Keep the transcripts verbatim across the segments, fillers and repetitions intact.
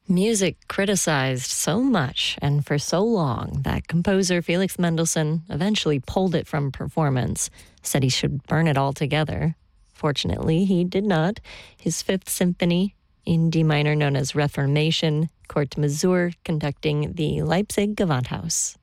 Music criticized so much and for so long that composer Felix Mendelssohn eventually pulled it from performance, said he should burn it all together. Fortunately, he did not. His Fifth Symphony, in D minor known as Reformation, Kurt Masur conducting the Leipzig Gewandhaus.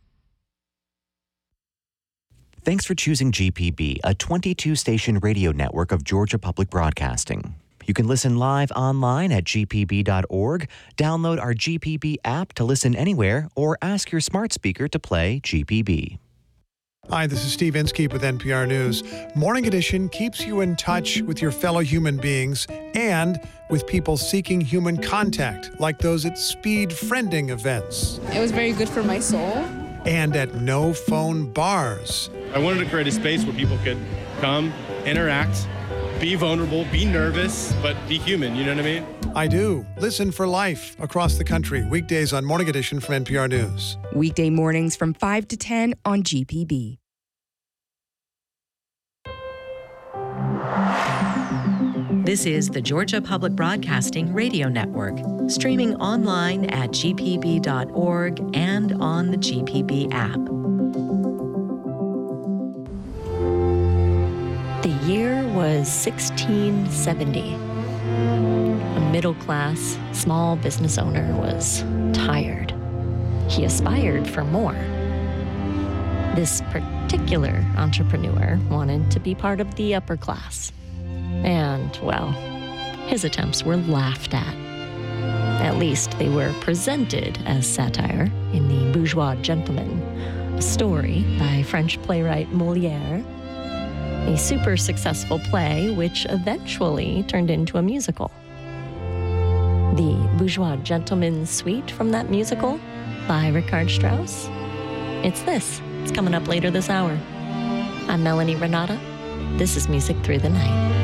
Thanks for choosing G P B, a twenty-two station radio network of Georgia Public Broadcasting. You can listen live online at g p b dot org, download our G P B app to listen anywhere, or ask your smart speaker to play G P B. Hi, this is Steve Inskeep with N P R News. Morning Edition keeps you in touch with your fellow human beings and with people seeking human contact, like those at speed friending events. It was very good for my soul. And at no-phone bars. I wanted to create a space where people could come, interact, be vulnerable, be nervous, but be human, you know what I mean? I do. Listen for life across the country, weekdays on Morning Edition from N P R News. Weekday mornings from five to ten on G P B. This is the Georgia Public Broadcasting Radio Network, streaming online at g p b dot org and on the G P B app. The year was sixteen seventy. A middle-class, small business owner was tired. He aspired for more. This particular entrepreneur wanted to be part of the upper class. And, well, his attempts were laughed at. At least they were presented as satire in The Bourgeois Gentleman, a story by French playwright Molière, a super successful play which eventually turned into a musical. The Bourgeois Gentleman Suite from that musical by Richard Strauss. It's this. It's coming up later this hour. I'm Melanie Renata. This is Music Through the Night.